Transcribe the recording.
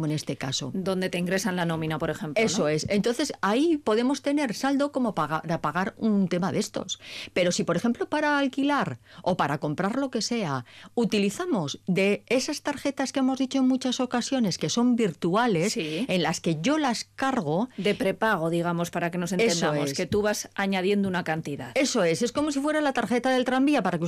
como en este caso. Donde te ingresan la nómina, por ejemplo. Eso ¿no? es. Entonces, ahí podemos tener saldo como para pagar un tema de estos. Pero si, por ejemplo, para alquilar o para comprar lo que sea, utilizamos de esas tarjetas que hemos dicho en muchas ocasiones, que son virtuales, Sí. en las que yo las cargo... De prepago, digamos, para que nos entendamos, es. que tú vas añadiendo una cantidad. Eso es como si fuera la tarjeta del tranvía, para que